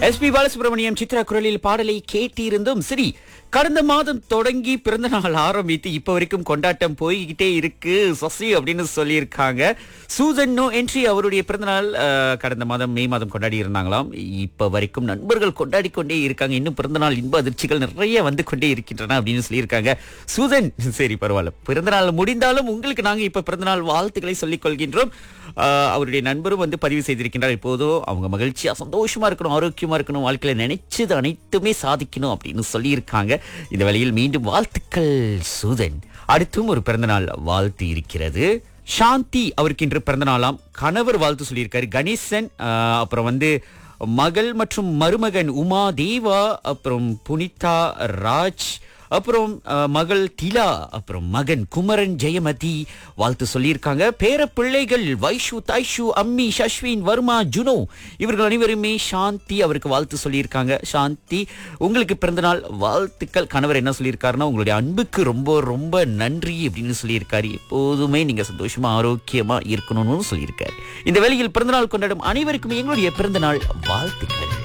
SP Balasubramaniam Chitra குரலில் பாடலை கேட்டிருந்தோம். சரி, கடந்த மாதம் தொடங்கி பிறந்த நாள் ஆரம்பித்து இப்ப வரைக்கும் கொண்டாட்டம் போய்கிட்டே இருக்கு சசி அப்படின்னு சொல்லியிருக்காங்க. சூசன் நோ என்ட்ரி அவருடைய பிறந்தநாள் கடந்த மாதம் மே மாதம் கொண்டாடி இருந்தாங்களாம். இப்ப வரைக்கும் நண்பர்கள் கொண்டாடி கொண்டே இருக்காங்க. இன்னும் பிறந்தநாள் இன்ப அதிர்ச்சிகள் நிறைய வந்து கொண்டே இருக்கின்றன அப்படின்னு சொல்லியிருக்காங்க சூசன். சரி, பரவாயில்ல, பிறந்தநாள் முடிந்தாலும் உங்களுக்கு நாங்க இப்ப பிறந்தநாள் வாழ்த்துக்களை சொல்லிக் கொள்கின்றோம். அவருடைய நண்பரும் வந்து பதிவு செய்திருக்கின்றார். இப்போதும் அவங்க மகிழ்ச்சியா சந்தோஷமா இருக்கணும், ஆரோக்கியமா இருக்கணும், வாழ்க்கையில நினைச்சது அனைத்துமே சாதிக்கணும் அப்படின்னு சொல்லியிருக்காங்க. இந்த வேளையில் மீண்டும் வாழ்த்துக்கள் சூதன். அடுத்தும் ஒரு பிறந்தநாள் வாழ்த்து இருக்கிறது. சாந்தி அவருக்கு இன்று பிறந்த நாளாம். கணவர் வாழ்த்து சொல்லியிருக்காரு கணேசன். அப்புறம் வந்து மகள் மற்றும் மருமகன் உமா தேவா, அப்புறம் புனிதா ராஜ், அப்புறம் மகள் திலா, அப்புறம் மகன் குமரன் ஜெயமதி வாழ்த்து சொல்லியிருக்காங்க. பேர பிள்ளைகள் வைஷு, தைஷு, அம்மி, சஷ்வின், வர்மா, ஜுனோ இவர்கள் அனைவருமே சாந்தி அவருக்கு வாழ்த்து சொல்லியிருக்காங்க. சாந்தி, உங்களுக்கு பிறந்தநாள் வாழ்த்துக்கள். கணவர் என்ன சொல்லியிருக்காருன்னா, உங்களுடைய அன்புக்கு ரொம்ப ரொம்ப நன்றி அப்படின்னு சொல்லியிருக்காரு. எப்போதுமே நீங்க சந்தோஷமா ஆரோக்கியமா இருக்கணும்னு சொல்லியிருக்காரு. இந்த வேளையில் பிறந்தநாள் கொண்டாடும் அனைவருக்குமே எங்களுடைய பிறந்தநாள் வாழ்த்துக்கள்.